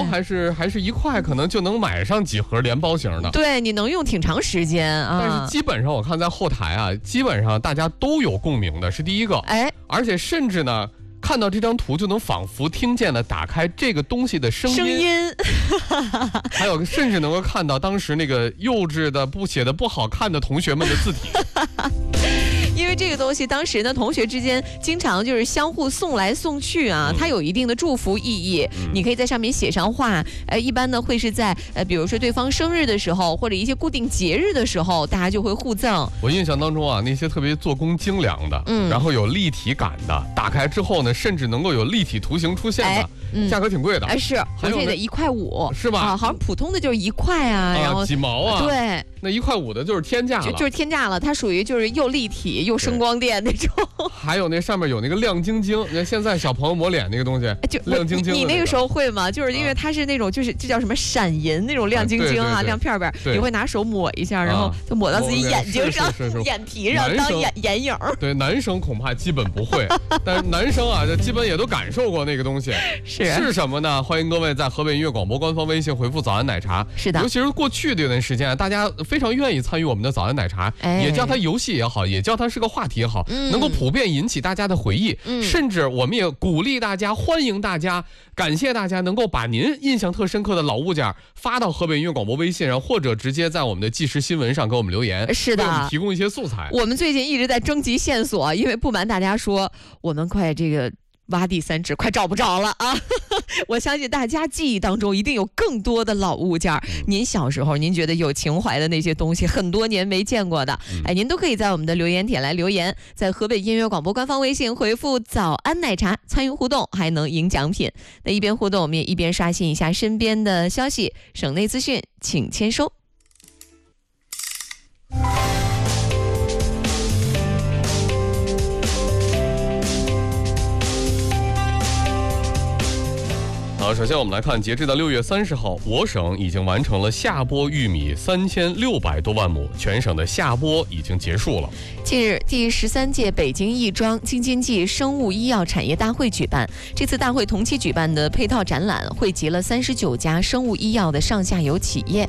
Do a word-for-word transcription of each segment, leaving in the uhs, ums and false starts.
还是还是一块，可能就能买上几盒连包型的。 对，你能用挺长时间啊。 但是基本上我看在后台啊，基本上大家都有共鸣的，是第一个。哎，而且甚至呢，看到这张图就能仿佛听见了打开这个东西的声音，声音还有甚至能够看到当时那个幼稚的不写的不好看的同学们的字体。 因为这个东西当时呢，同学之间经常就是相互送来送去啊，嗯、它有一定的祝福意义。嗯、你可以在上面写上话，呃，一般呢会是在呃，比如说对方生日的时候，或者一些固定节日的时候，大家就会互赠。 我印象当中啊，那些特别做工精良的，嗯，然后有立体感的，打开之后呢，甚至能够有立体图形出现的，哎嗯、价格挺贵的。 哎，是，而且得一块五， 是吧？ 啊，好像普通的就是一块啊， 啊然后几毛啊， 对。 那一块五的就是天价了， 就就是天价了，它属于就是又立体又声光电那种。 还有那上面有那个亮晶晶，你看现在小朋友抹脸那个东西，就亮晶晶、那个。 你那个时候会吗？就是因为它是那种就是这叫什么闪银那种亮晶晶啊，亮片片，你会拿手抹一下，然后就抹到自己眼睛上、眼皮上当眼眼影。 对，男生恐怕基本不会，但是男生啊，基本也都感受过那个东西。 是是什么呢？欢迎各位在河北音乐广播官方微信回复"早安奶茶"。 是的， 尤其是过去这段时间，大家非常愿意参与我们的早安奶茶，哎、也叫它游戏也好，也叫它是个话题也好，嗯、能够普遍引起大家的回忆。嗯、甚至我们也鼓励大家，欢迎大家，感谢大家能够把您印象特深刻的老物件发到河北音乐广播微信上，或者直接在我们的即时新闻上给我们留言。 是的， 给我们提供一些素材。 我们最近一直在征集线索，因为不瞒大家说，我们快这个。挖地三尺，快找不着了啊！我相信大家记忆当中一定有更多的老物件，您小时候您觉得有情怀的那些东西，很多年没见过的，哎，您都可以在我们的留言帖来留言，在河北音乐广播官方微信回复"早安奶茶"参与互动，还能赢奖品。那一边互动，我们也一边刷新一下身边的消息，省内资讯请签收。 好，首先我们来看，截至到六月三十号，我省已经完成了下播玉米三千六百多万亩，全省的下播已经结束了。 近日，第十三届北京亦庄京津冀生物医药产业大会举办。这次大会同期举办的配套展览，汇集了三十九家生物医药的上下游企业。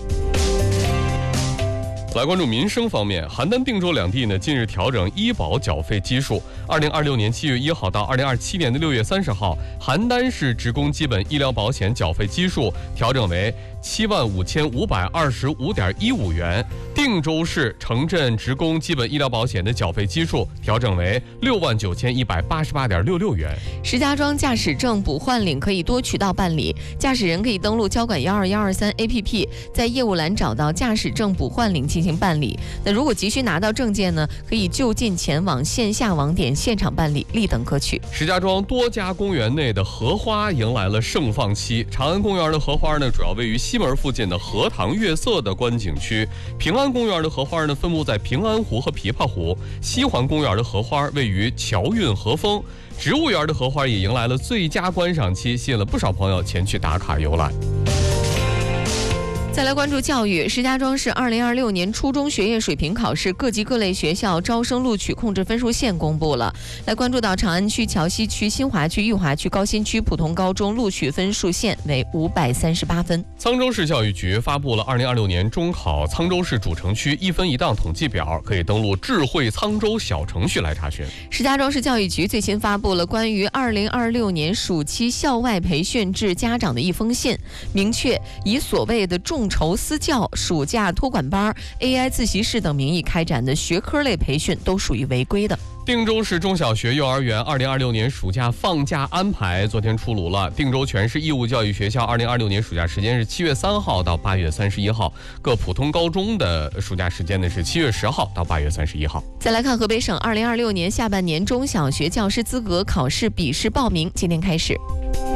来关注民生方面，邯郸、定州两地呢近日调整医保缴费基数。二零二六年七月一号到二零二七年的六月三十号，邯郸市职工基本医疗保险缴费基数调整为七万五千五百二十五点一五元，定州市城镇职工基本医疗保险的缴费基数调整为六万九千一百八十八点六六元。 石家庄驾驶证补换领可以多渠道办理，驾驶人可以登录交管幺二幺二三 A P P， 在业务栏找到驾驶证补换领进行办理。那如果急需拿到证件呢，可以就近前往线下网点现场办理，立等可取。 石家庄多家公园内的荷花迎来了盛放期。长安公园的荷花呢，主要位于西门附近的荷塘月色的观景区；平安公园的荷花呢，分布在平安湖和琵琶湖；西环公园的荷花位于侨运和丰；植物园的荷花也迎来了最佳观赏期，吸引了不少朋友前去打卡游览。 再来关注教育，石家庄市二零二六年初中学业水平考试各级各类学校招生录取控制分数线公布了。来关注到长安区、桥西区、新华区、裕华区、高新区普通高中录取分数线为五百三十八分。 沧州市教育局发布了二零二六年中考沧州市主城区一分一档统计表，可以登录智慧沧州小程序来查询。 石家庄市教育局最新发布了关于二零二六年暑期校外培训至家长的一封信，明确以所谓的众筹私教、暑假托管班、A I 自习室等名义开展的学科类培训都属于违规的。 定州市中小学、幼儿园二零二六年暑假放假安排昨天出炉了。定州全市义务教育学校二零二六年暑假时间是七月三号到八月三十一号，各普通高中的暑假时间呢是七月十号到八月三十一号。 再来看河北省二零二六年下半年中小学教师资格考试笔试报名今天开始。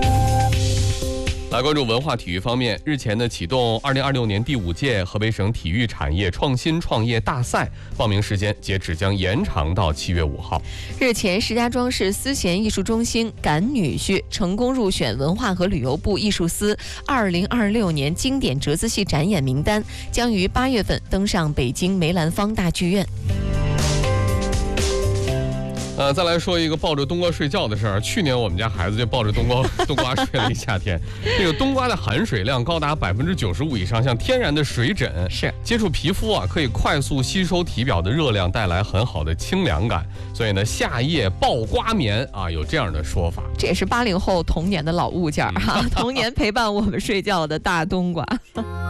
来关注文化体育方面，日前呢启动二零二六年第五届河北省体育产业创新创业大赛，报名时间截止将延长到七月五号。 日前，石家庄市思贤艺术中心赶女婿成功入选文化和旅游部艺术司二零二六年经典折子戏展演名单，将于八月份登上北京梅兰芳大剧院。 呃， 呃，再来说一个抱着冬瓜睡觉的事儿。去年我们家孩子就抱着冬瓜冬瓜睡了一夏天。这个冬瓜的含水量高达百分之九十五以上，像天然的水枕， 是接触皮肤啊，可以快速吸收体表的热量，带来很好的清凉感。所以呢，夏夜抱瓜眠啊，有这样的说法。 这也是八零后童年的老物件儿哈，童年陪伴我们睡觉的大冬瓜。